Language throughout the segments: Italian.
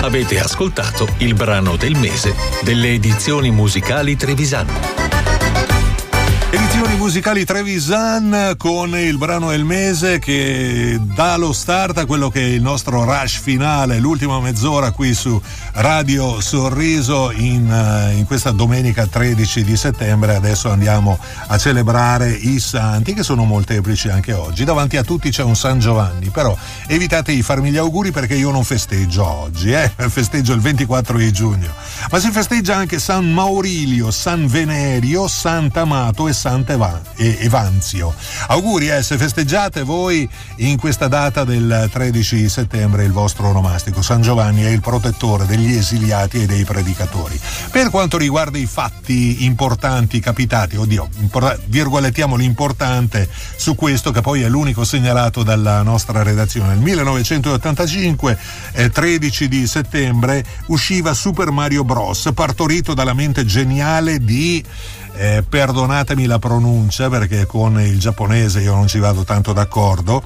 Avete ascoltato il brano del mese delle edizioni musicali Trevisan. Edizioni musicali Trevisan con il brano del mese che dà lo start a quello che è il nostro rush finale, l'ultima mezz'ora qui su Radio Sorriso in questa domenica 13 di settembre. Adesso andiamo a celebrare i santi, che sono molteplici anche oggi. Davanti a tutti c'è un San Giovanni, però evitate di farmi gli auguri perché io non festeggio oggi, festeggio il 24 di giugno, ma si festeggia anche San Maurilio, San Venerio, Sant'Amato e Evanzio. Auguri se festeggiate voi in questa data del 13 settembre il vostro onomastico. San Giovanni è il protettore degli esiliati e dei predicatori. Per quanto riguarda i fatti importanti capitati, virgolettiamo l'importante su questo, che poi è l'unico segnalato dalla nostra redazione. Nel 1985, 13 di settembre, usciva Super Mario Bros, partorito dalla mente geniale di perdonatemi la pronuncia perché con il giapponese io non ci vado tanto d'accordo,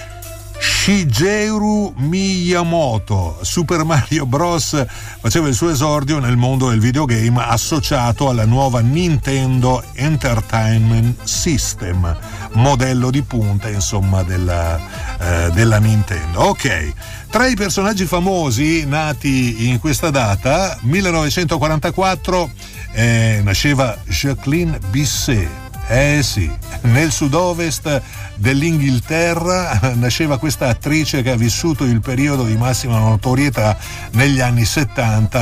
Shigeru Miyamoto. Super Mario Bros faceva il suo esordio nel mondo del videogame associato alla nuova Nintendo Entertainment System, modello di punta insomma della Nintendo. Ok, tra i personaggi famosi nati in questa data, 1944 nasceva Jacqueline Bisset. Sì, nel sud-ovest dell'Inghilterra nasceva questa attrice che ha vissuto il periodo di massima notorietà negli anni 70